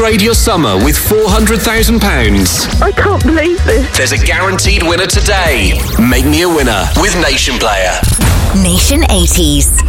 Upgrade your summer with £400,000. I can't believe this. There's a guaranteed winner today. Make me a winner with Nation Player. Nation 80s.